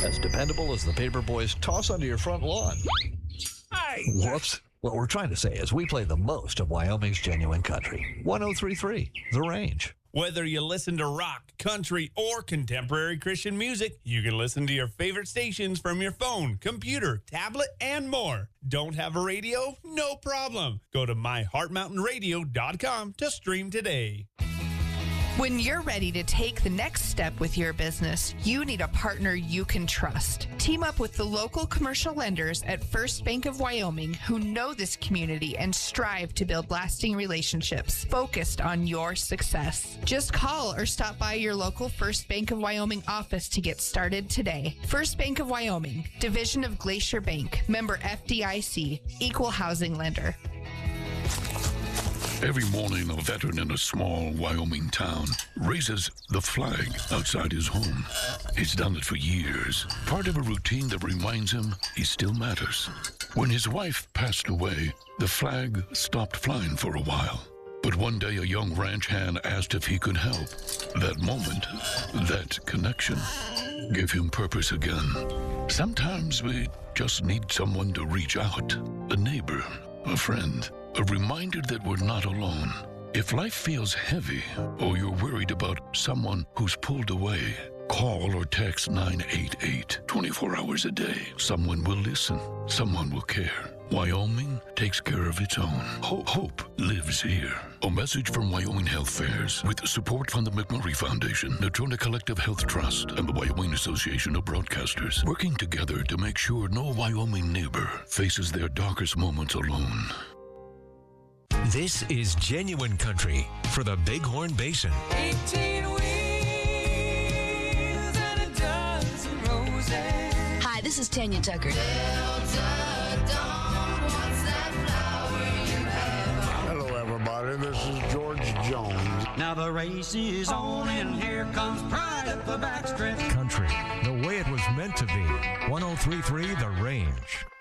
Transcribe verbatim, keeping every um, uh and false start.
As dependable as the paper boys toss onto your front lawn. Hey! Whoops. What we're trying to say is we play the most of Wyoming's genuine country. one oh three point three, The Range. Whether you listen to rock, country, or contemporary Christian music, you can listen to your favorite stations from your phone, computer, tablet, and more. Don't have a radio? No problem. Go to my heart mountain radio dot com to stream today. When you're ready to take the next step with your business, you need a partner you can trust. Team up with the local commercial lenders at First Bank of Wyoming who know this community and strive to build lasting relationships focused on your success. Just call or stop by your local First Bank of Wyoming office to get started today. First Bank of Wyoming, division of Glacier Bank, member F D I C, equal housing lender. Every morning, a veteran in a small Wyoming town raises the flag outside his home. He's done it for years, part of a routine that reminds him he still matters. When his wife passed away, the flag stopped flying for a while. But one day, a young ranch hand asked if he could help. That moment, that connection, gave him purpose again. Sometimes we just need someone to reach out, a neighbor, a friend. A reminder that we're not alone. If life feels heavy or you're worried about someone who's pulled away, call or text nine eight eight. twenty-four hours a day. Someone will listen. Someone will care. Wyoming takes care of its own. Ho- hope lives here. A message from Wyoming Health Fairs with support from the McMurray Foundation, Natrona Collective Health Trust, and the Wyoming Association of Broadcasters, working together to make sure no Wyoming neighbor faces their darkest moments alone. This is genuine country for the Bighorn Basin. eighteen wheels and a dozen roses. Hi, this is Tanya Tucker. Delta Dawn, what's that flower you have? Hello, everybody. This is George Jones. Now the race is on, and here comes Pride up the backstretch. Country, the way it was meant to be. one oh three point three The Range.